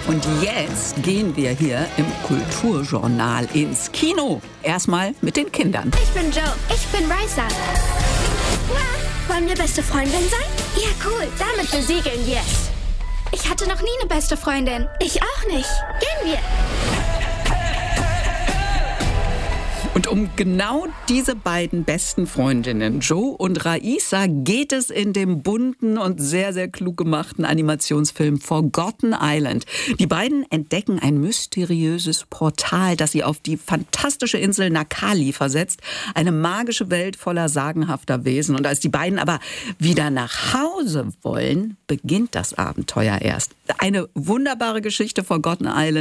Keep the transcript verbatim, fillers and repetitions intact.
Und jetzt gehen wir hier im Kulturjournal ins Kino. Erstmal mit den Kindern. Ich bin Joe. Ich bin Raisa. Wollen wir beste Freundin sein? Ja, cool. Damit besiegeln wir es. Ich hatte noch nie eine beste Freundin. Ich auch nicht. Gehen wir. Und um genau diese beiden besten Freundinnen, Joe und Raisa, geht es in dem bunten und sehr, sehr klug gemachten Animationsfilm Forgotten Island. Die beiden entdecken ein mysteriöses Portal, das sie auf die fantastische Insel Nakali versetzt. Eine magische Welt voller sagenhafter Wesen. Und als die beiden aber wieder nach Hause wollen, beginnt das Abenteuer erst. Eine wunderbare Geschichte, Forgotten Island.